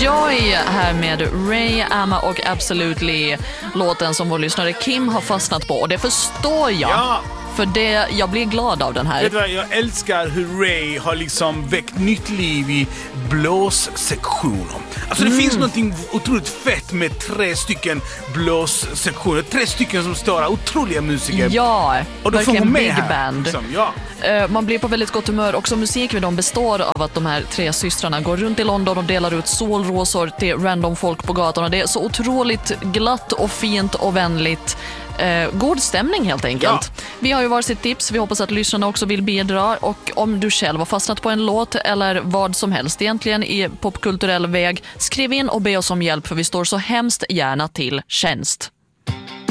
Joy här med Ray, Amma och Absolutely, låten som vår lyssnare Kim har fastnat på. Och det förstår jag. Ja. För det, jag blir glad av den här. Vet du vad, jag älskar hur Ray har liksom väckt nytt liv i blåssektioner. Alltså det finns någonting otroligt fett med 3 stycken blåssektioner. 3 stycken som står här, otroliga musiker. Ja, och då verkligen med big här, band. liksom, ja. Man blir på väldigt gott humör. Också musikvideon består av att de här 3 systrarna går runt i London och delar ut solrosor till random folk på gatorna. Det är så otroligt glatt och fint och vänligt. God stämning helt enkelt. Ja. Vi har ju varsitt tips. Vi hoppas att lyssnarna också vill bidra. Och om du själv har fastnat på en låt eller vad som helst egentligen i popkulturell väg, skriv in och be oss om hjälp, för vi står så hemskt gärna till tjänst.